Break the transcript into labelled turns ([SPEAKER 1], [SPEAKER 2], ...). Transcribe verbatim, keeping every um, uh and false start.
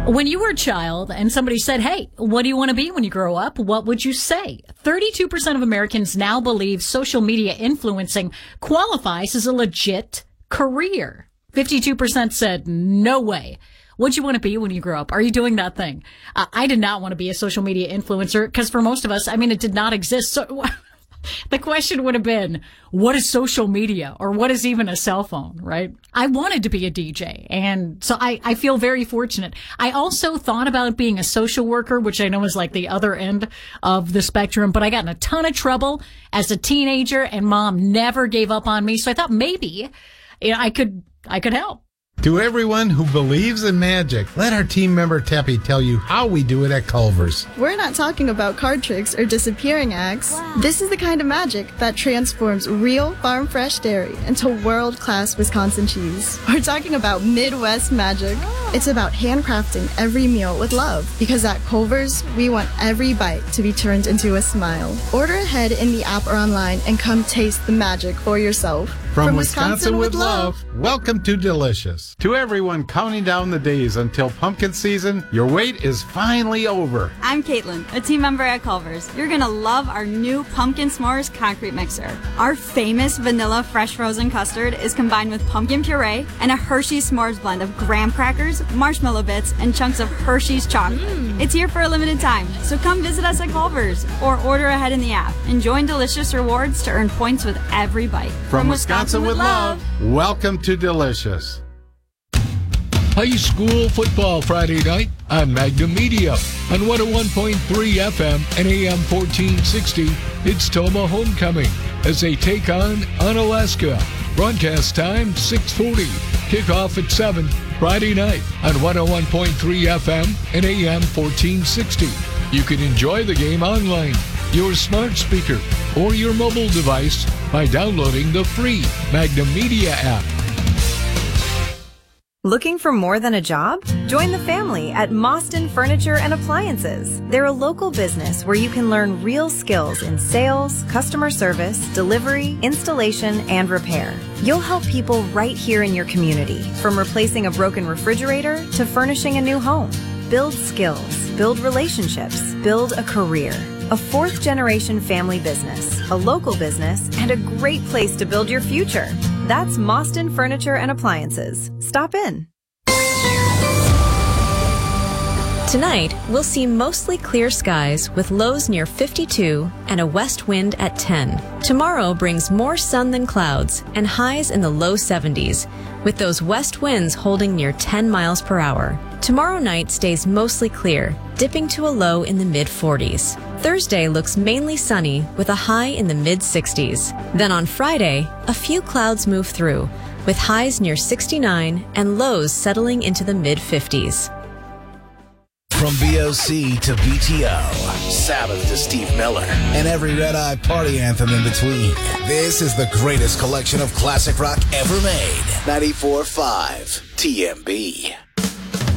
[SPEAKER 1] When you were a child and somebody said, hey, what do you want to be when you grow up? What would you say? thirty-two percent of Americans now believe social media influencing qualifies as a legit career. fifty-two percent said, no way. What'd you want to be when you grow up? Are you doing that thing? Uh, I did not want to be a social media influencer because for most of us, I mean, it did not exist. So the question would have been, what is social media or what is even a cell phone, right? I wanted to be a D J. And so I, I feel very fortunate. I also thought about being a social worker, which I know is like the other end of the spectrum, but I got in a ton of trouble as a teenager and mom never gave up on me. So I thought maybe you know, I could, I could help.
[SPEAKER 2] To everyone who believes in magic, let our team member Teppy tell you how we do it at Culver's.
[SPEAKER 3] We're not talking about card tricks or disappearing acts. Wow. This is the kind of magic that transforms real farm-fresh dairy into world-class Wisconsin cheese. We're talking about Midwest magic. Oh. It's about handcrafting every meal with love, because at Culver's, we want every bite to be turned into a smile. Order ahead in the app or online and come taste the magic for yourself.
[SPEAKER 2] From, From Wisconsin, Wisconsin with love, love, welcome to Delicious. To everyone counting down the days until pumpkin season, your wait is finally over.
[SPEAKER 4] I'm Caitlin, a team member at Culver's. You're going to love our new Pumpkin S'mores concrete mixer. Our famous vanilla fresh frozen custard is combined with pumpkin puree and a Hershey's S'mores blend of graham crackers, marshmallow bits, and chunks of Hershey's chocolate. Mm. It's here for a limited time, so come visit us at Culver's or order ahead in the app and join Delicious Rewards to earn points with every bite.
[SPEAKER 2] From, From Wisconsin, Wisconsin with love, welcome to Delicious.
[SPEAKER 5] High school football Friday night on Magnum Media. On one oh one point three F M and A M fourteen sixty, it's Toma Homecoming as they take on Unalaska. Broadcast time six forty. Kickoff at seven Friday night on one oh one point three F M and A M fourteen sixty. You can enjoy the game online, your smart speaker, or your mobile device by downloading the free Magnum Media app.
[SPEAKER 6] Looking for more than a job? Join the family at Mostyn Furniture and Appliances. They're a local business where you can learn real skills in sales, customer service, delivery, installation, and repair. You'll help people right here in your community, from replacing a broken refrigerator to furnishing a new home. Build skills, build relationships, build a career. A fourth-generation family business, a local business, and a great place to build your future. That's Mostyn Furniture and Appliances. Stop in.
[SPEAKER 7] Tonight, we'll see mostly clear skies with lows near fifty-two and a west wind at ten. Tomorrow brings more sun than clouds and highs in the low seventies, with those west winds holding near ten miles per hour. Tomorrow night stays mostly clear, dipping to a low in the mid forties. Thursday looks mainly sunny with a high in the mid sixties. Then on Friday, a few clouds move through, with highs near sixty-nine and lows settling into the mid fifties.
[SPEAKER 8] From V O C to B T O, Sabbath to Steve Miller, and every Red Eye party anthem in between. This is the greatest collection of classic rock ever made. ninety-four point five T M B.